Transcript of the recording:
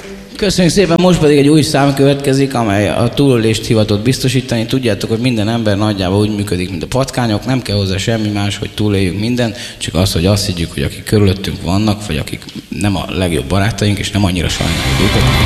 Köszönjük szépen, most pedig egy új szám következik, amely a túlélést hivatott biztosítani. Tudjátok, hogy minden ember nagyjából úgy működik, mint a patkányok, nem kell hozzá semmi más, hogy túléljünk mindent, csak az, hogy azt higgyük, hogy akik körülöttünk vannak, vagy akik nem a legjobb barátaink, és nem annyira sajnáljuk őket,